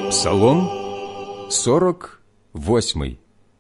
Псалом 48.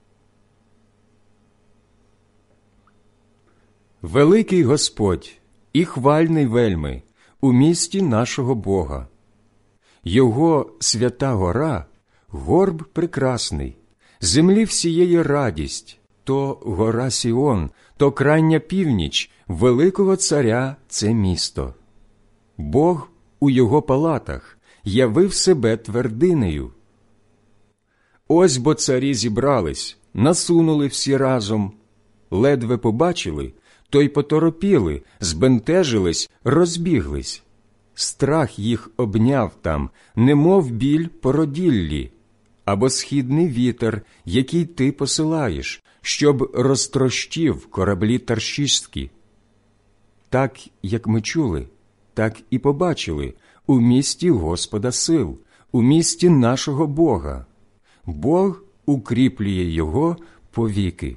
Великий Господь і хвальний вельми у місті нашого Бога. Його свята гора – горб прекрасний, землі всієї радість, то гора Сіон, то крайня північ великого царя це місто. Бог у його палатах явив себе твердинею. Ось бо царі зібрались, насунули всі разом, ледве побачили, то й поторопіли, збентежились, розбіглись. Страх їх обняв там, немов біль породіллі, або східний вітер, який ти посилаєш, щоб розтрощив кораблі таршишські. Так, як ми чули, так і побачили у місті Господа сил, у місті нашого Бога. Бог укріплює його повіки.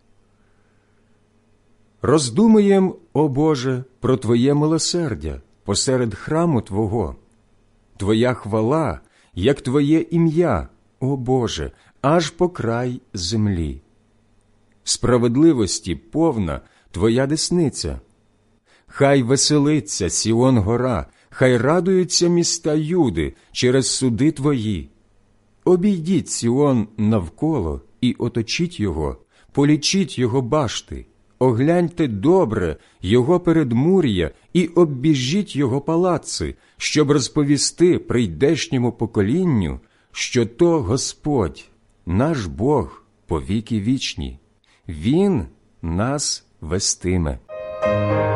Роздумуєм, о Боже, про Твоє милосердя посеред храму Твого. Твоя хвала, як Твоє ім'я, о Боже, аж по край землі. Справедливості повна Твоя десниця. Хай веселиться Сіон гора, хай радуються міста Юди через суди Твої. Обійдіть Сіон навколо і оточіть його, полічіть його башти, огляньте добре його передмур'я і оббіжіть його палаци, щоб розповісти прийдешньому поколінню, що то Господь, наш Бог, по віки вічні. Він нас вестиме.